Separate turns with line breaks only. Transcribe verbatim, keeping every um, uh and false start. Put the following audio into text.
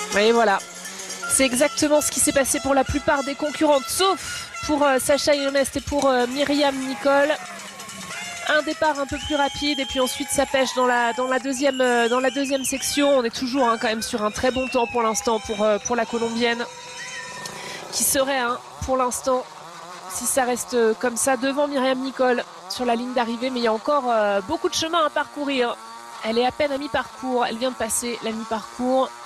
Et voilà. C'est exactement ce qui s'est passé pour la plupart des concurrentes, sauf pour euh, Sacha Ionest et pour euh, Myriam Nicole. Un départ un peu plus rapide et puis ensuite ça pêche dans la, dans la, deuxième, euh, dans la deuxième section. On est toujours hein, quand même sur un très bon temps pour l'instant pour, euh, pour la Colombienne, qui serait hein, pour l'instant, si ça reste euh, comme ça, devant Myriam Nicole sur la ligne d'arrivée. Mais il y a encore euh, beaucoup de chemin à parcourir. Elle est à peine à mi-parcours, elle vient de passer la mi-parcours.